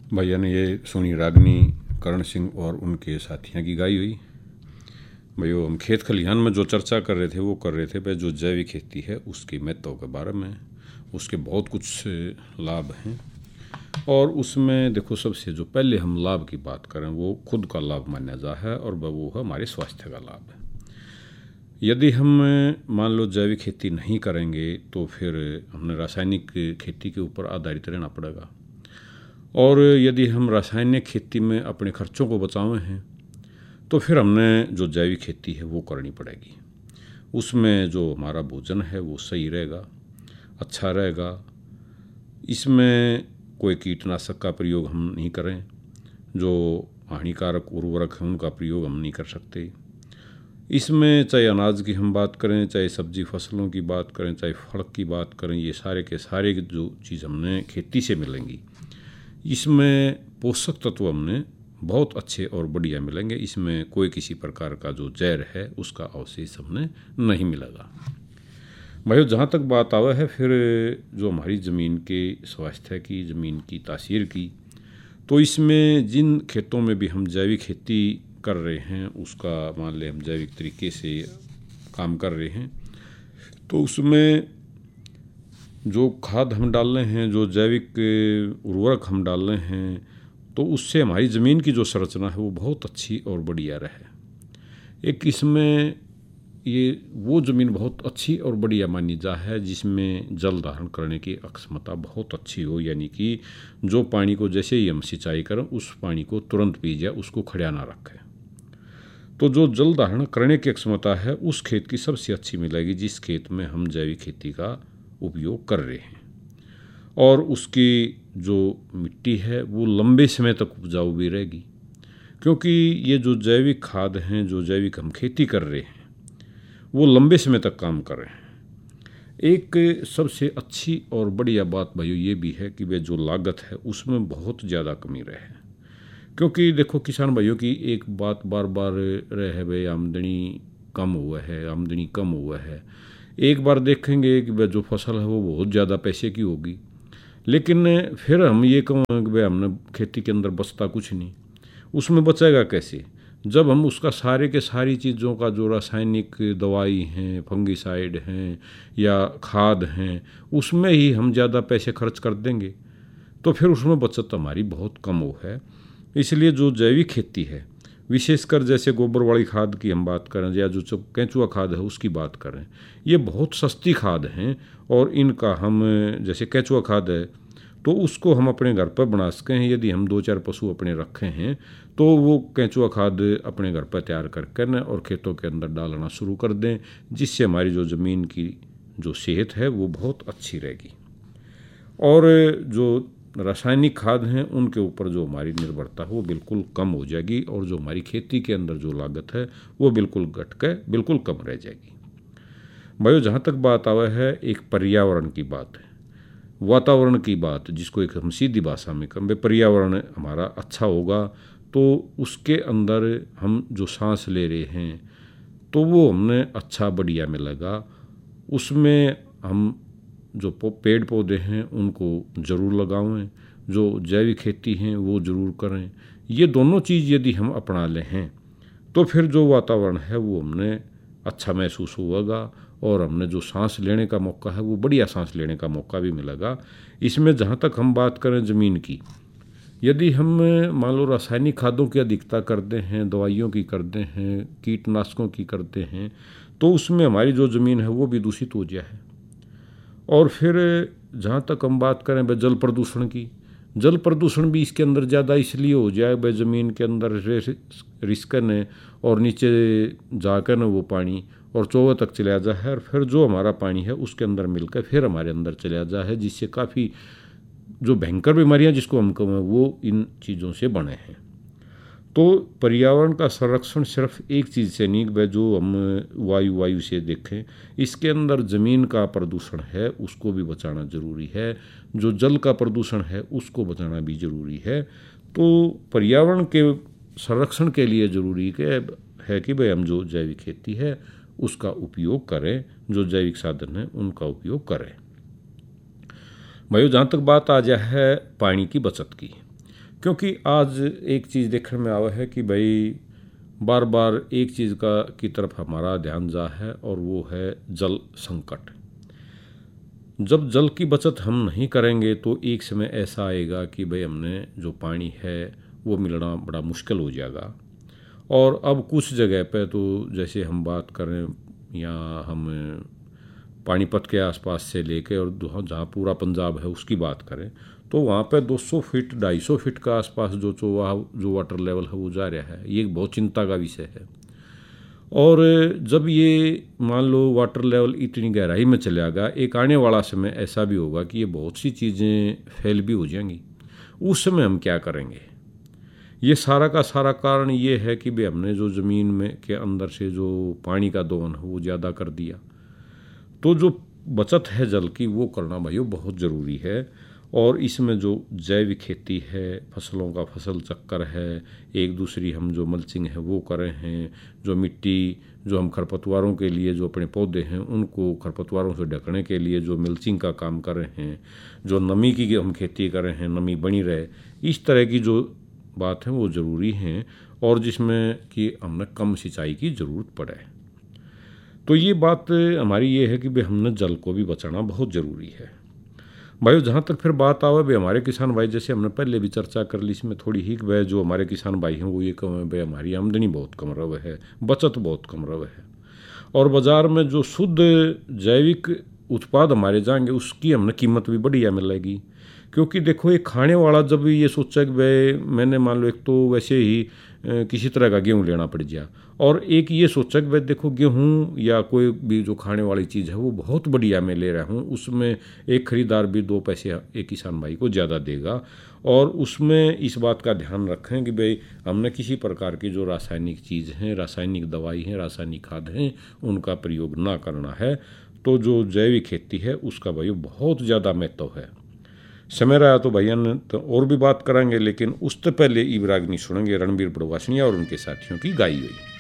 भैया ने ये सुनी रागनी करण सिंह और उनके साथियों की गाई हुई। भाइयों, हम खेत खलिहान में जो चर्चा कर रहे थे वो कर रहे थे भाई जो जैविक खेती है उसके महत्व के बारे में। उसके बहुत कुछ लाभ हैं और उसमें देखो सबसे जो पहले हम लाभ की बात करें वो खुद का लाभ माना जा है और वो है हमारे स्वास्थ्य का लाभ है। यदि हम मान लो जैविक खेती नहीं करेंगे तो फिर हमने रासायनिक खेती के ऊपर आधारित रहना पड़ेगा और यदि हम रासायनिक खेती में अपने खर्चों को बचावे हैं तो फिर हमने जो जैविक खेती है वो करनी पड़ेगी। उसमें जो हमारा भोजन है वो सही रहेगा, अच्छा रहेगा। इसमें कोई कीटनाशक का प्रयोग हम नहीं करें, जो हानिकारक उर्वरक हैं उनका प्रयोग हम नहीं कर सकते। इसमें चाहे अनाज की हम बात करें, चाहे सब्जी फसलों की बात करें, चाहे फल की बात करें, ये सारे के सारे जो चीज़ हमने खेती से मिलेंगी इसमें पोषक तत्व हमने बहुत अच्छे और बढ़िया मिलेंगे। इसमें कोई किसी प्रकार का जो जहर है उसका अवशेष हमने नहीं मिलेगा। भाई जहाँ तक बात आवा है फिर जो हमारी ज़मीन के स्वास्थ्य की, ज़मीन की तासीर की, तो इसमें जिन खेतों में भी हम जैविक खेती कर रहे हैं उसका मान लें हम जैविक तरीके से काम कर रहे हैं तो उसमें जो खाद हम डाल रहे हैं, जो जैविक उर्वरक हम डाल रहे हैं, तो उससे हमारी ज़मीन की जो संरचना है वो बहुत अच्छी और बढ़िया रहे। एक इसमें ये वो ज़मीन बहुत अच्छी और बढ़िया मानी जा है जिसमें जल धारण करने की अक्षमता बहुत अच्छी हो, यानी कि जो पानी को जैसे ही हम सिंचाई करें उस पानी को तुरंत पी जाए, उसको खड़ा ना रखें। तो जो जल धारण करने की क्षमता है उस खेत की सबसे अच्छी मिलेगी जिस खेत में हम जैविक खेती का उपयोग कर रहे हैं और उसकी जो मिट्टी है वो लंबे समय तक उपजाऊ भी रहेगी, क्योंकि ये जो जैविक खाद हैं, जो जैविक हम खेती कर रहे हैं वो लंबे समय तक काम कर रहे हैं। एक सबसे अच्छी और बढ़िया बात भाइयों ये भी है कि वे जो लागत है उसमें बहुत ज़्यादा कमी रहे, क्योंकि देखो किसान भाइयों की एक बात बार बार रहे भाई आमदनी कम हुआ है, आमदनी कम हुआ है। एक बार देखेंगे कि जो फसल है वो बहुत ज़्यादा पैसे की होगी, लेकिन फिर हम ये कहेंगे कि भाई हमने खेती के अंदर बचता कुछ नहीं। उसमें बचेगा कैसे जब हम उसका सारे के सारी चीज़ों का जो रासायनिक दवाई हैं, फंगिसाइड हैं या खाद हैं उसमें ही हम ज़्यादा पैसे खर्च कर देंगे तो फिर उसमें बचत हमारी बहुत कम हो है। इसलिए जो जैविक खेती है, विशेषकर जैसे गोबर वाली खाद की हम बात करें या जो केंचुआ खाद है उसकी बात करें, ये बहुत सस्ती खाद हैं और इनका हम जैसे केंचुआ खाद है तो उसको हम अपने घर पर बना सकें हैं। यदि हम 2-4 पशु अपने रखे हैं तो वो केंचुआ खाद अपने घर पर तैयार करके न और खेतों के अंदर डालना शुरू कर दें, जिससे हमारी जो ज़मीन की जो सेहत है वो बहुत अच्छी रहेगी और जो रासायनिक खाद हैं उनके ऊपर जो हमारी निर्भरता है वो बिल्कुल कम हो जाएगी और जो हमारी खेती के अंदर जो लागत है वो बिल्कुल घट के बिल्कुल कम रह जाएगी। भाइयों जहाँ तक बात आवा है एक पर्यावरण की बात है, वातावरण की बात, जिसको एक हम सीधी भाषा में कहें पर्यावरण हमारा अच्छा होगा तो उसके अंदर हम जो सांस ले रहे हैं तो वो हमने अच्छा बढ़िया मिलेगा। उसमें हम जो पेड़ पौधे हैं उनको ज़रूर लगावें, जो जैविक खेती हैं वो ज़रूर करें। ये दोनों चीज़ यदि हम अपना लें हैं तो फिर जो वातावरण है वो हमने अच्छा महसूस होगा और हमने जो सांस लेने का मौका है वो बढ़िया सांस लेने का मौका भी मिलेगा। इसमें जहाँ तक हम बात करें ज़मीन की, यदि हम मान लो रासायनिक खादों की अधिकता करते हैं, दवाइयों की करते हैं, कीटनाशकों की करते हैं, तो उसमें हमारी जो ज़मीन है वो भी दूषित हो जाए। और फिर जहाँ तक हम बात करें भाई जल प्रदूषण की, जल प्रदूषण भी इसके अंदर ज़्यादा इसलिए हो जाए भाई ज़मीन के अंदर रिस्कन है और नीचे जाकर न वो पानी और चौवे तक चला जा है और फिर जो हमारा पानी है उसके अंदर मिलकर फिर हमारे अंदर चला जा है, जिससे काफ़ी जो भयंकर बीमारियां जिसको हम कहें वो इन चीज़ों से बने हैं। तो पर्यावरण का संरक्षण सिर्फ एक चीज़ से नहीं भाई जो हम वायु से देखें, इसके अंदर ज़मीन का प्रदूषण है उसको भी बचाना ज़रूरी है, जो जल का प्रदूषण है उसको बचाना भी ज़रूरी है। तो पर्यावरण के संरक्षण के लिए ज़रूरी है कि भाई हम जो जैविक खेती है उसका उपयोग करें, जो जैविक साधन हैं उनका उपयोग करें। भाइयों जहाँ तक बात आ जाए है पानी की बचत की, क्योंकि आज एक चीज़ देखने में आवा है कि भाई बार बार एक चीज़ की तरफ हमारा ध्यान जा है, और वो है जल संकट। जब जल की बचत हम नहीं करेंगे तो एक समय ऐसा आएगा कि भाई हमने जो पानी है वो मिलना बड़ा मुश्किल हो जाएगा। और अब कुछ जगह पे तो जैसे हम बात करें, या हम पानीपत के आसपास से लेके और जहाँ पूरा पंजाब है उसकी बात करें, तो वहाँ पे 200 फीट 250 फीट का आसपास जो वाटर लेवल है वो जा रहा है। ये एक बहुत चिंता का विषय है। और जब ये मान लो वाटर लेवल इतनी गहराई में चला गया, एक आने वाला समय ऐसा भी होगा कि ये बहुत सी चीज़ें फेल भी हो जाएंगी। उस समय हम क्या करेंगे? ये सारा का सारा कारण ये है कि भाई हमने जो ज़मीन में के अंदर से जो पानी का दोहन है वो ज़्यादा कर दिया। तो जो बचत है जल की वो करना भाई बहुत ज़रूरी है। और इसमें जो जैविक खेती है, फसलों का फसल चक्कर है, एक दूसरी हम जो मल्चिंग है वो कर रहे हैं, जो मिट्टी जो हम खरपतवारों के लिए जो अपने पौधे हैं उनको खरपतवारों से ढकने के लिए जो मल्चिंग का काम कर रहे हैं, जो नमी की हम खेती कर रहे हैं, नमी बनी रहे, इस तरह की जो बात है वो ज़रूरी हैं, और जिसमें कि हमें कम सिंचाई की ज़रूरत पड़े। तो ये बात हमारी ये है कि भाई हमने जल को भी बचाना बहुत ज़रूरी है। भाई जहाँ तक फिर बात आवे भाई हमारे किसान भाई, जैसे हमने पहले भी चर्चा कर ली इसमें थोड़ी ही, भाई जो हमारे किसान भाई हैं वो ये कहें भाई हमारी आमदनी बहुत कम रहे है, बचत बहुत कम रहे है, और बाज़ार में जो शुद्ध जैविक उत्पाद हमारे जाएंगे उसकी हमने कीमत भी बढ़िया मिलेगी। क्योंकि देखो एक खाने वाला जब ये सोचा कि भाई मैंने मान लो एक तो वैसे ही किसी तरह का गेहूँ लेना पड़ गया, और एक ये सोचा कि भाई देखो गेहूँ या कोई भी जो खाने वाली चीज़ है वो बहुत बढ़िया मैं ले रहा हूँ, उसमें एक खरीदार भी 2 पैसे एक किसान भाई को ज़्यादा देगा। और उसमें इस बात का ध्यान रखें कि भाई हमने किसी प्रकार की जो रासायनिक चीज़ हैं, रासायनिक दवाई हैं, रासायनिक खाद हैं, उनका प्रयोग ना करना है। तो जो जैविक खेती है उसका भाई बहुत ज़्यादा महत्व है। समय रहा तो भैया ने तो और भी बात करेंगे, लेकिन उससे पहले इब्रागनी सुनेंगे रणबीर बड़वासनिया और उनके साथियों की गाई हुई।